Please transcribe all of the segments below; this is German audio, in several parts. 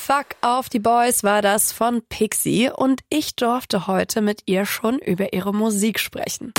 Fuck auf die Boys war das von Pixie und ich durfte heute mit ihr schon über ihre Musik sprechen.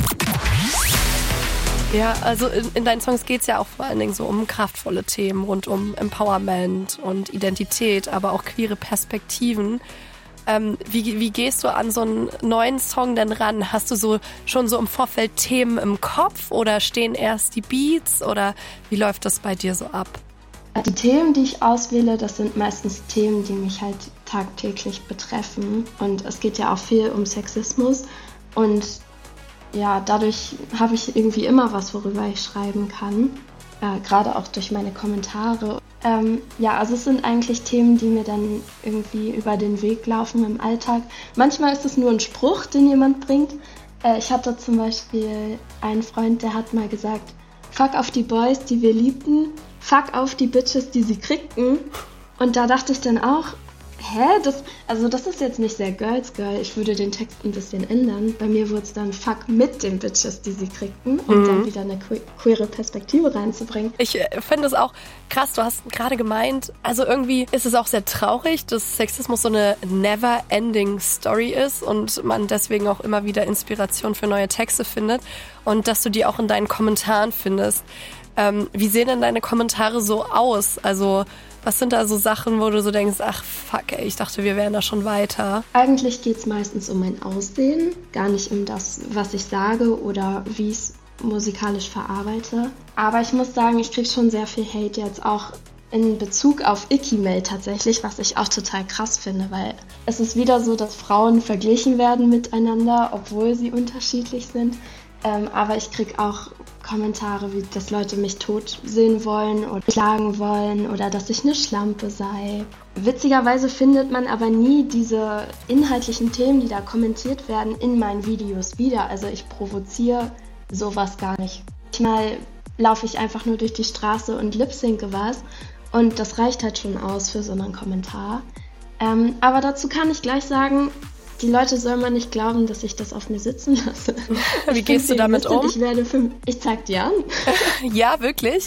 Ja, also in deinen Songs geht's ja auch vor allen Dingen so um kraftvolle Themen rund um Empowerment und Identität, aber auch queere Perspektiven. Wie gehst du an so einen neuen Song denn ran? Hast du schon so im Vorfeld Themen im Kopf oder stehen erst die Beats oder wie läuft das bei dir so ab? Die Themen, die ich auswähle, das sind meistens Themen, die mich halt tagtäglich betreffen. Und es geht ja auch viel um Sexismus. Und ja, dadurch habe ich irgendwie immer was, worüber ich schreiben kann. Gerade auch durch meine Kommentare. Also es sind eigentlich Themen, die mir dann irgendwie über den Weg laufen im Alltag. Manchmal ist es nur ein Spruch, den jemand bringt. Ich hatte zum Beispiel einen Freund, der hat mal gesagt, fuck auf die Boys, die wir liebten. Fuck auf die Bitches, die sie kriegten. Und da dachte ich dann auch, das ist jetzt nicht sehr Girls Girl. Ich würde den Text ein bisschen ändern. Bei mir wurde es dann Fuck mit den Bitches, die sie kriegten. Und dann wieder eine queere Perspektive reinzubringen. Ich finde es auch krass, du hast gerade gemeint, also irgendwie ist es auch sehr traurig, dass Sexismus so eine never-ending Story ist und man deswegen auch immer wieder Inspiration für neue Texte findet und dass du die auch in deinen Kommentaren findest. Wie sehen denn deine Kommentare so aus? Also was sind da so Sachen, wo du so denkst, ach fuck ey, ich dachte, wir wären da schon weiter? Eigentlich geht es meistens um mein Aussehen, gar nicht um das, was ich sage oder wie ich es musikalisch verarbeite. Aber ich muss sagen, ich kriege schon sehr viel Hate jetzt auch in Bezug auf Icky-Mail tatsächlich, was ich auch total krass finde, weil es ist wieder so, dass Frauen verglichen werden miteinander, obwohl sie unterschiedlich sind. Aber ich kriege auch Kommentare, wie dass Leute mich tot sehen wollen oder klagen wollen oder dass ich eine Schlampe sei. Witzigerweise findet man aber nie diese inhaltlichen Themen, die da kommentiert werden, in meinen Videos wieder. Also ich provoziere sowas gar nicht. Manchmal laufe ich einfach nur durch die Straße und lip-synke was und das reicht halt schon aus für so einen Kommentar. Aber dazu kann ich gleich sagen, die Leute sollen mal nicht glauben, dass ich das auf mir sitzen lasse. Wie gehst du damit um? Ich zeig dir an. Ja, wirklich?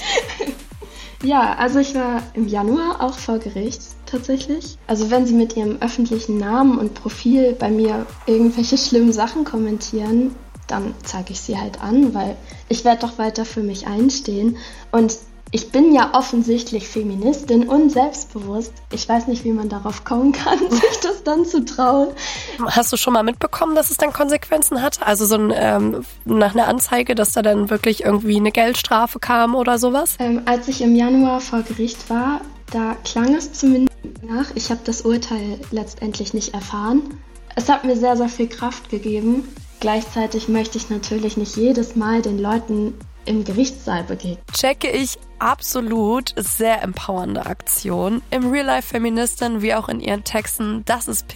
Ja, also ich war im Januar auch vor Gericht tatsächlich. Also wenn sie mit ihrem öffentlichen Namen und Profil bei mir irgendwelche schlimmen Sachen kommentieren, dann zeige ich sie halt an, weil ich werde doch weiter für mich einstehen. Und ich bin ja offensichtlich Feministin und selbstbewusst. Ich weiß nicht, wie man darauf kommen kann, sich das dann zu trauen. Hast du schon mal mitbekommen, dass es dann Konsequenzen hat? Also so nach einer Anzeige, dass da dann wirklich irgendwie eine Geldstrafe kam oder sowas? Als ich im Januar vor Gericht war, da klang es zumindest nach. Ich habe das Urteil letztendlich nicht erfahren. Es hat mir sehr, sehr viel Kraft gegeben. Gleichzeitig möchte ich natürlich nicht jedes Mal den Leuten im Gerichtssaal begegnen. Checke ich absolut, sehr empowernde Aktion. Im Real-Life-Feministin wie auch in ihren Texten, das ist